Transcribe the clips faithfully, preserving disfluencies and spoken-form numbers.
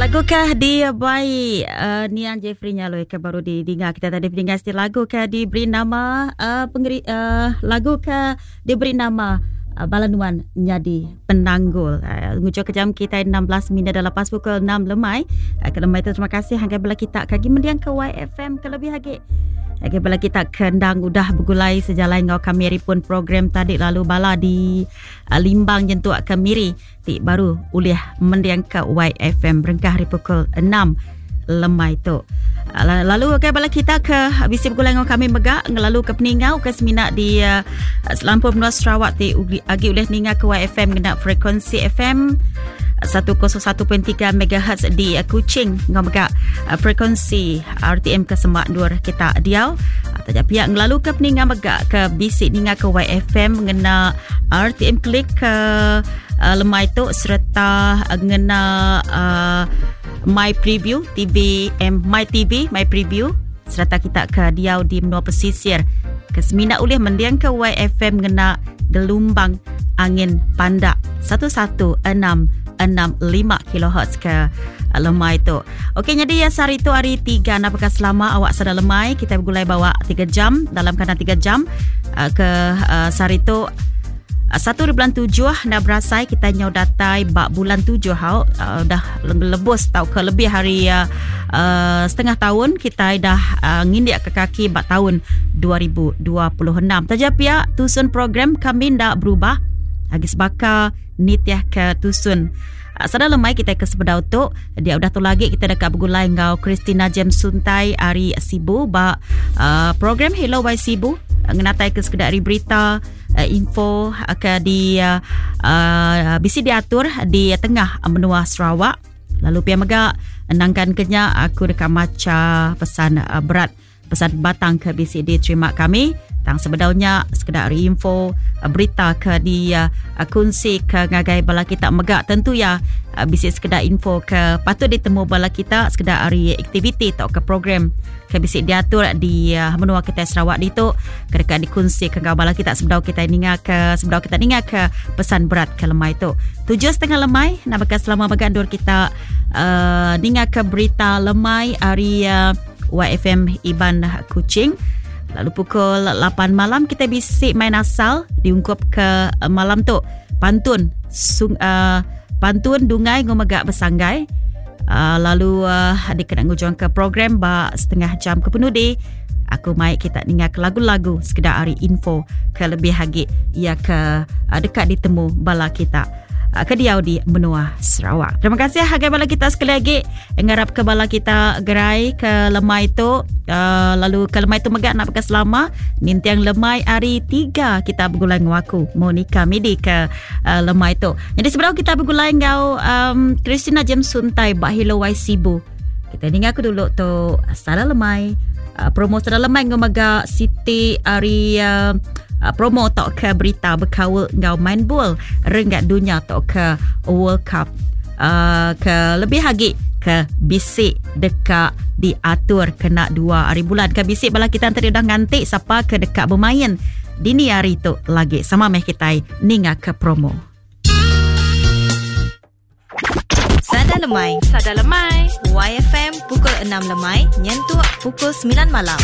Lagukah dia baik? Uh, Nian Jeffrey Nyaloi ke baru didengar. Kita tadi mendengar istilah lagukah diberi nama uh, pengeri, uh, lagukah diberi nama uh, Balanuan Nyadi Penanggul. Uh, Ngucap kejam kita enam belas minit dah lepas pukul enam lemai. Uh, ke lemai itu terima kasih hanggai bela kita kagi mendiang ke Y F M ke lebih hagi. Hanggai bela kita kendang udah bergulai sejalan ngau kamiri pun program tadi lalu bala di uh, Limbang jentuak Kemiri. Ti baru uliah mendiang ke Y F M berengkah hari pukul enam lemai tu. Lalu okay, bala kita ke bisi bergulai dengan kami megak ngelalu ke peningau ke seminak di uh, Selampur Benua Sarawak ti agi uliah ninga ke Y F M kena frekuensi F M seratus satu perpuluhan tiga megahertz di uh, Kuching ngau megak uh, frekuensi R T M ke Semak Nur kita diau. Tajak pihak ngelalu ke peningau megak ke bisi ninga ke Y F M ngena R T M klik ke uh, lemai tu serta uh, ngena uh, My Preview T V M My T V My Preview serta kita ke diau di Menua Pesisir ke seminak uliah mendiang ke Y F M ngena gelombang angin pandak satu enam enam lima kilohertz ke lemai tu. Okey, jadi ya hari tu hari tiga apakah selama awak sedang lemai kita bergulai bawa tiga jam dalam keadaan tiga jam uh, ke uh, hari tu satu di bulan tujuh nak berasai kita nyau datai bak bulan tujuh hau uh, dah lebus tau ke lebih hari uh, uh, setengah tahun kita dah uh, ngindik ke kaki bak tahun dua ribu dua puluh enam. Tajap ya tusun program kami ndak berubah lagi sebaka nitiah ke tusun uh, sadar lemai kita ke sepedau tu dia udah tu lagi kita dekat bergulai ngau Christina James Suntai Ari Sibu bak uh, program Hello by Sibu ngenatai ke sekedar berita uh, info ke di uh, uh, bisi diatur di tengah benua Sarawak. Lalu pihak megak enangkan kenya aku dekat maca pesan uh, berat pesan batang ke bisi diterima kami tang sebedaunya sekedar info uh, berita ke di uh, kunci ke ngagai bala kita megak tentu ya uh, bisi sekedar info ke patut ditemu bala kita sekedar hari aktiviti atau ke program ke bisi diatur di uh, menua kita Sarawak di tu kedekat dikunci ke bala kita sebedau kita ninga ke sebedau kita ninga ke pesan berat ke lemai tu tujuh setengah lemai nak bekas selama bagandur kita uh, ninga ke berita lemai hari uh, Y F M Iban Kuching. Lalu pukul lapan malam kita bisik main asal diungkup ke uh, malam tu pantun sung, uh, pantun dungai ngomegak besanggai. Uh, lalu uh, adik kena ngujuang ke program ba setengah jam ke penuh deh. Aku mai kita dengar ke lagu-lagu sekedar hari info ke lebih hagi ia ke uh, dekat ditemu bala kita uh, ke diau di benua Sarawak. Terima kasih hagai bala kita sekali lagi ngarap ke bala kita gerai ke lemai tu uh, lalu ke lemai tu megak nak bekas lama nintiang lemai hari tiga kita bergulai dengan aku Monica Midi ke uh, lemai tu. Jadi sebenarnya kita bergulai ngau um, Christina James Suntai Bak Hello Y Sibu. Kita dengar aku dulu tu salah lemai uh, promo salah lemai ngau megak Siti hari uh, Uh, promo tok ke berita berkawal ngau main bol renggat dunia tok ke World Cup uh, ke lebih hagi ke bisik dekat diatur kena dua hari bulan ke bisik bala kita tadi dah ngantik siapa ke dekat bermain dini hari tu lagi sama meh kita ninga ke promo. Sada lemai, sada lemai. Y F M pukul enam lemai nyentuh pukul sembilan malam.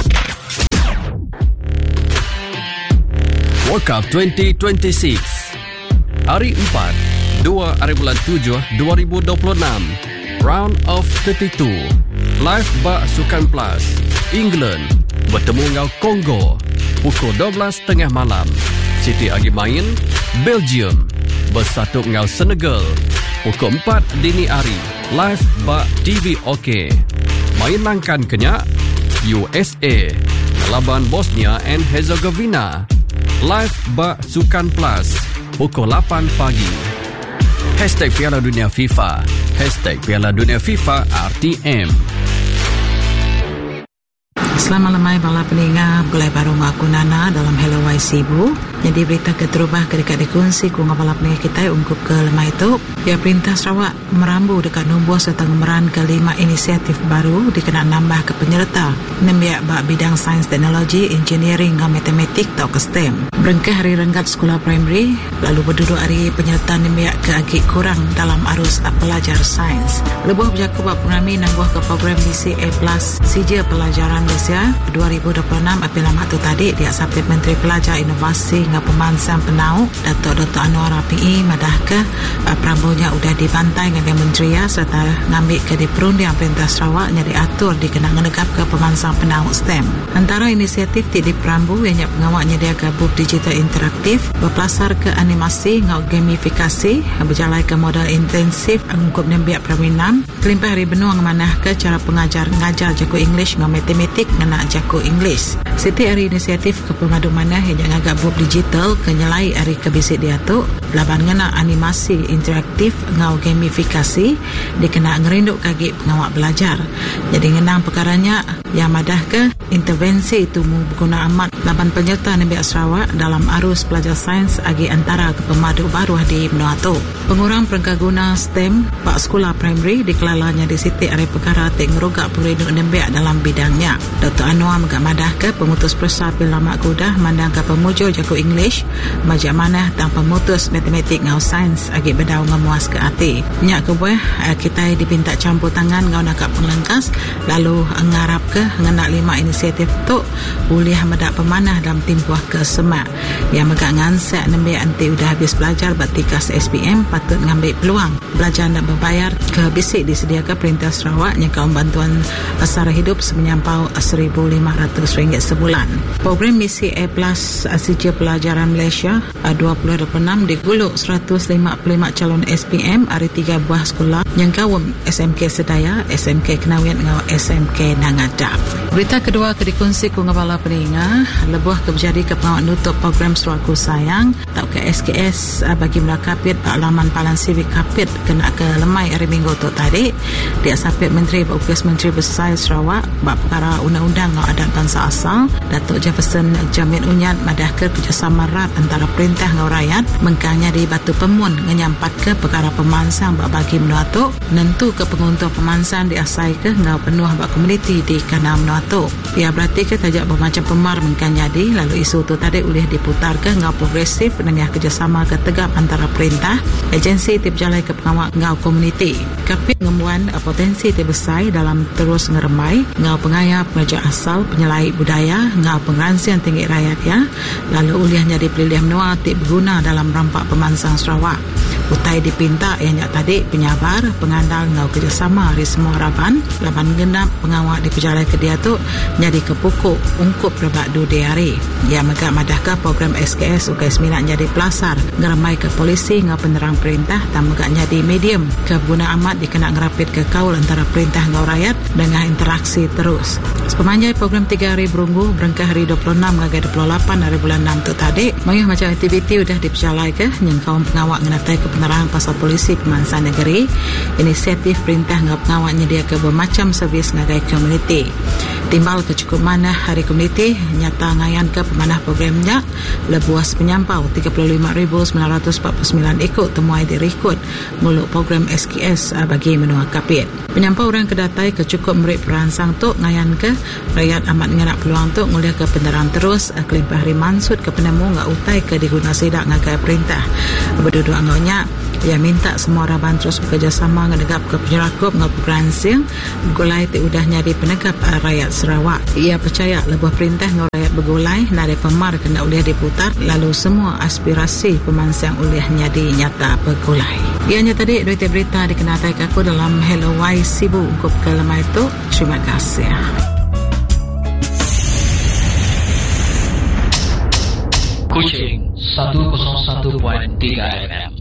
World Cup twenty twenty-six Hari empat dua hari bulan tujuh dua ribu dua puluh enam Round of thirty-two Live bak Sukan Plus England bertemu ngau Kongo pukul dua belas tiga puluh malam. Siti agi main Belgium bersatu ngau Senegal pukul empat dini hari. Live bak T V OK. Main langkan kenyak U S A lawan Bosnia and Herzegovina. Live bak Sukan Plus pukul lapan pagi. Hashtag Piala Dunia FIFA. Hashtag Piala Dunia FIFA R T M. Selamat lemai bala peninga Gulai baru aku Nana dalam Hello Y Sibu. Jadi berita keterubah kedekat dikongsi ku ngapala pendengar kita ungkup ke lemah itu. Ya, Perintah Sarawak merambu dekat nombor serta ngemeran kelima inisiatif baru dikenal nambah ke penyerta nembiak bak bidang sains teknologi, engineering dan matematik atau ke STEM. Berengkah hari renggat sekolah primary lalu berduduk hari penyerta nembiak ke agak kurang dalam arus pelajar sains. Lebuh berjaku bak pengrami nangguh ke program D C A Plus Sijil Pelajaran Malaysia dua ribu dua puluh enam apabila mak tu tadi dia sapit Menteri Pelajar Inovasi dengan Pemansang Penau Datuk Doktor Anwar R P I madah ke uh, perambunya udah dibantai dengan Menteri ya serta ngambil ke di perundian Perintah Sarawak yang diatur dikenal menegap ke Pemansang Penau STEM. Antara inisiatif ti di perambu yang pengawak nyedia ke booth digital interaktif berpelasar ke animasi ngau gamifikasi berjalan ke modal intensif angkup nembiak perminam kelimpah hari benua ngemanah ke cara pengajar ngajar jago English ngau matematik ngena jago English. Siti hari inisiatif ke pemadu mana yang agak booth digital kenyelai hari kebisik dia tu belaban ngena animasi interaktif ngau gamifikasi dikena ngerinduk kaki pengawak belajar. Jadi ngenang perkaranya yang madah ke intervensi itu mu berguna amat laban penyerta Nembiak Sarawak dalam arus pelajar sains agi antara ke pemadu baru di Menua tu. Pengurang perengkaguna STEM Pak Sekolah Primary dikelalanya di Siti hari perkara tik ngerugak perinduk Nembiak dalam bidangnya. Doktor Anwar megak madah ke pemutus persa pil lama kudah mandang ke pemujur jago English majak manah dan pemutus matematik ngau sains agi bedau ngemuas ke hati. Nyak ke buah kita dipinta campur tangan ngau nakak pengelengkas lalu ngarap ke ngenak lima inisiatif tu uliah medak pemanah dalam timpuah ke semak yang megak ngansak nembiak anti udah habis belajar bertikas S P M patut ngambil peluang belajar nak berbayar ke bisik disediakan Perintah Sarawak yang kaum bantuan sara hidup semenyampau seribu lima ratus ringgit sebulan. Program Misi A Plus Sijil Pelajaran Malaysia dua ribu dua puluh enam diguluk seratus lima puluh lima calon S P M dari tiga buah sekolah yang kawum S M K Sedaya, S M K Kenawian dengan S M K Nangadap. Berita kedua ke dikongsi ku ngapala peninga lebuh ke berjadi ke pengawak nutup program Suraku Sayang atau ke S K S bagi melakapit laman Palan Sivik Kapit kena ke lemai hari minggu tu tadi dia sapit Menteri Berukus Menteri Besar Sarawak bak perkara undang-undang ngau adat bangsa asal Datuk Jefferson Jamil Unyat madah ke kerjasama erat antara perintah ngau rakyat mengkanya di Batu Pemun menyampat ke perkara pemansang bak bagi Menua tu nentu ke penguntur pemansang diasai ke ngau penuh bak komuniti di kana Menua tu. Ia berarti ke tajak bermacam pemar mengkanya di lalu isu tu tadi boleh diputar ke ngau progresif dengan kerjasama ke tegap antara perintah agensi tip jalai ke pengawak ngau komuniti. Kapit ngemuan potensi terbesar dalam terus ngeremai ngau pengaya pengajar asal penyelai budaya ngau pengeransian tinggi rakyat ya lalu uliahnya dipilih Menua tip berguna dalam rampak pemansang Sarawak. Utai dipinta yang nyak tadi penyabar pengandal ngau kerjasama dari semua raban laban genap pengawak di pejalai ke dia tu jadi kepukuk ungkup rebak dua hari yang megak madahkah program S K S U K S sembilan jadi pelasar ngeramai ke polisi ngau penerang perintah dan megak jadi medium keguna amat dikena ngerapit ke kaul antara perintah ngau rakyat dengan interaksi terus. Sepemanjai program tiga hari berunggu berengkah hari dua puluh enam hingga dua puluh lapan hari bulan enam tu tadi mayuh macam aktiviti udah dipejalai ke yang kaum pengawak ngenatai ke penerang pasal polisi pemansang negeri inisiatif perintah ngau pengawak nyedia ke bermacam servis ngagai komuniti timbal ke cukup mana hari komuniti nyata ngayan ke pemanah programnya lebuas penyampau tiga puluh lima ribu sembilan ratus empat puluh sembilan ikut temuai direkod nguluk program S K S bagi Menua Kapit. Penyampau orang kedatai ke cukup merik peransang tu ngayan ke rakyat amat ngenak peluang tu nguliah ke penerang terus kelimpah hari mansud ke penemu ngak utai ke diguna sidak ngagai perintah berduduk angaunya ia minta semua raban terus bekerjasama ngedegap ke penyerakup ngau peransing gulai ti udahnya di penegap rakyat Sarawak. Ia percaya lebuh perintah ngau rakyat bergulai nari pemar kena uliah diputar lalu semua aspirasi pemansang uliahnya dinyata bergulai. Ianya tadi dua berita dikenatai aku dalam Hello Y Sibu ungkup ke lemah itu. Terima kasih. Kuching seratus satu tiga F M.